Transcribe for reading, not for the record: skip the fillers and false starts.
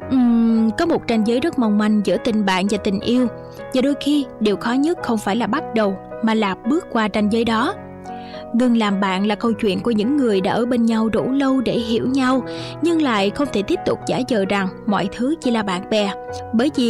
Có một ranh giới rất mong manh giữa tình bạn và tình yêu, và đôi khi điều khó nhất không phải là bắt đầu mà là bước qua ranh giới đó. Ngừng làm bạn là câu chuyện của những người đã ở bên nhau đủ lâu để hiểu nhau, nhưng lại không thể tiếp tục giả vờ rằng mọi thứ chỉ là bạn bè, bởi vì